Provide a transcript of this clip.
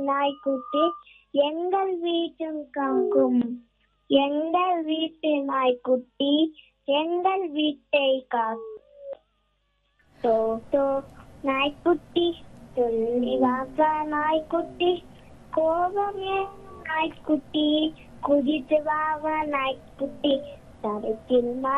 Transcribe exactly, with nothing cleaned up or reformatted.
நாய்க்குட்டி எங்கள் வீட்டில் காக்கும். எங்கள் வீட்டு நாய்க்குட்டி எங்கள் வீட்டை காக்கும். டோ டோ நாய்க்குட்டி சொல்லி வாங்க நாய்க்குட்டி, கோபம் ஏன் நாய்க்குட்டி, குதித்து வாங்க நாய்க்குட்டி, தரத்தில்